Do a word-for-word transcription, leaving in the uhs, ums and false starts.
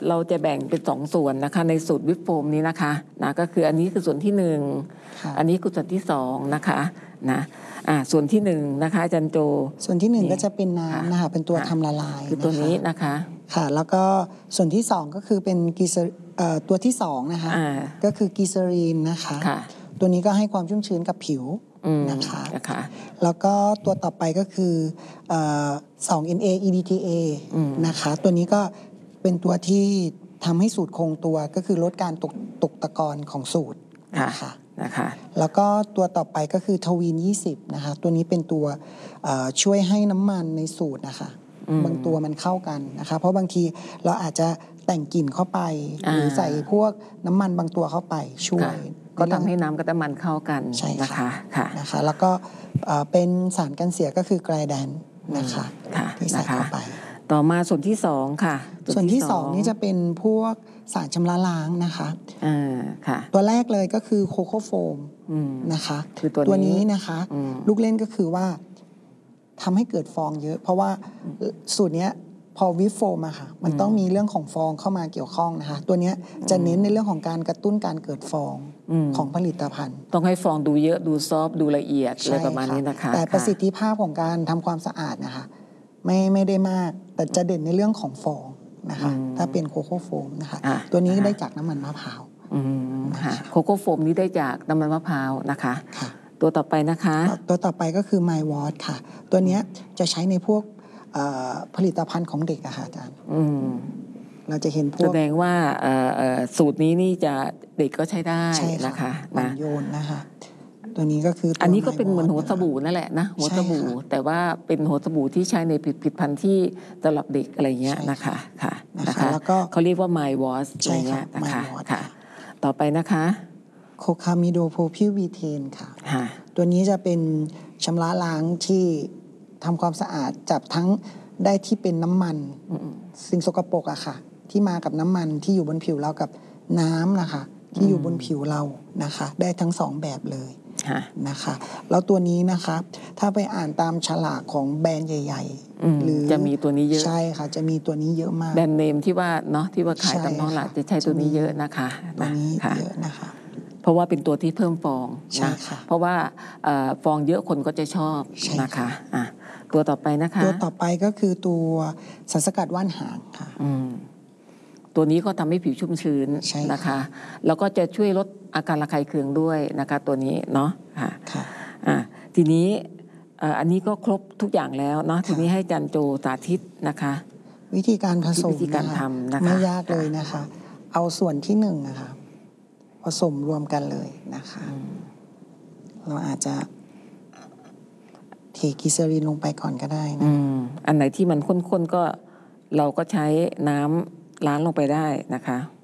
เราจะแบ่งเป็นสองส่วนนะคะในสูตรวิปโฟมนี้นะคะนะก็คืออันนี้คือส่วนที่หนึ่งอันนี้คือส่วนที่สองนะคะนะอ่าส่วนที่หนึ่งนะคะอาจารย์โจส่วนที่หนึ่งก็จะเป็นน้ำนะคะเป็นตัวทำละลายคือตัวนี้นะคะค่ะแล้วก็ส่วนที่สองก็คือเป็นกีเซเอ่อตัวที่สองนะคะก็คือกีเซอรีนนะคะตัวนี้ก็ให้ความชุ่มชื้นกับผิวนะคะแล้วก็ตัวต่อไปก็คือสอง เอ็น เอ อี ดี ที เอ นะคะตัวนี้ก็เป็นตัวที่ทำให้สูตรคงตัวก็คือลดการตกตกตะกอนของสูตรนะคะนะคะแล้วก็ตัวต่อไปก็คือทวีนยี่สิบนะคะตัวนี้เป็นตัวช่วยให้น้ำมันในสูตรนะคะบางตัวมันเข้ากันนะคะเพราะบางทีเราอาจจะแต่งกลิ่นเข้าไปหรือใส่พวกน้ำมันบางตัวเข้าไปช่วยก็ทำให้น้ำกับน้ำมันเข้ากันนะคะค่ะนะคะแล้วก็เป็นสารกันเสียก็คือไกลแดนนะคะที่ใส่เข้าไปต่อมาส่วนที่สองค่ะส่วนที่สองนี่จะเป็นพวกสารชำระล้างนะคะอ่าค่ะตัวแรกเลยก็คือโคโค่โฟมนะคะคือตัวนี้นะคะลูกเล่นก็คือว่าทำให้เกิดฟองเยอะเพราะว่าสูตรนี้พอวิปโฟมอะค่ะมันต้องมีเรื่องของฟองเข้ามาเกี่ยวข้องนะคะตัวนี้จะเน้นในเรื่องของการกระตุ้นการเกิดฟองของผลิตภัณฑ์ต้องให้ฟองดูเยอะดูซอฟดูละเอียดอะไรประมาณนี้นะคะแต่ประสิทธิภาพของการทำความสะอาดนะคะไม่ไม่ได้มากแต่จะเด่นในเรื่องของฟองนะคะถ้าเป็นโคโค่โฟมนะคะตัวนี้ได้จากน้ำมันมะพร้าวโคโค่โฟมนี้ได้จากน้ำมันมะพร้าวนะคะตัวต่อไปนะคะตัวต่อไปก็คือ My Wash ค่ะตัวนี้จะใช้ในพวกผลิตภัณฑ์ของเด็กอะค่ะอาจารย์เราจะเห็นพวกแสดงว่าสูตรนี้นี่จะเด็กก็ใช้ได้นะคะนะโยนนะคะตัวนี้ก็คืออันนี้ก็เป็นเหมือนหัวสบู่นั่นแหละนะหัวสบู่แต่ว่าเป็นหัวสบู่ที่ใช้ในผลิตภัณฑ์ที่สำหรับเด็กอะไรเงี้ยนะคะค่ะนะคะแล้วก็เขาเรียกว่า My Wash อะไรเงี้ยนะคะค่ะต่อไปนะคะโคคามิโดโพพิววีเทนค่ะตัวนี้จะเป็นชำระล้างที่ทำความสะอาดจับทั้งได้ที่เป็นน้ำมันสิ่งสกปรกอะค่ะที่มากับน้ำมันที่อยู่บนผิวเรากับน้ำนะคะที่อยู่บนผิวเรานะคะได้ทั้งสองแบบเลยนะคะแล้วตัวนี้นะคะถ้าไปอ่านตามฉลากของแบรนด์ใหญ่ๆหรือจะมีตัวนี้เยอะใช่ค่ะจะมีตัวนี้เยอะมากแบรนด์เนมที่ว่าเนาะที่ว่าขายตามท้องตลาดจะใช้ตัวนี้เยอะนะคะตัวนี้เยอะนะคะเพราะว่าเป็นตัวที่เพิ่มฟองนะเพราะว่าฟองเยอะคนก็จะชอบนะคะอ่ะตัวต่อไปนะคะตัวต่อไปก็คือตัวสารสกัดว่านหางค่ะตัวนี้ก็ทำให้ผิวชุ่มชื้นนะคะแล้วก็จะช่วยลดอาการระคายเคืองด้วยนะคะตัวนี้เนาะค่ะอ่ะทีนี้อันนี้ก็ครบทุกอย่างแล้วเนาะทีนี้ให้จันโจสาธิตนะคะวิธีการผสมวิธีการทำนะคะไม่ยากเลยนะคะเอาส่วนที่หนึ่งนะคะผสมรวมกันเลยนะคะเราอาจจะเทกิเซอรีนลงไปก่อนก็ได้นะอันไหนที่มันข้นๆก็เราก็ใช้น้ำล้างลงไปได้นะคะ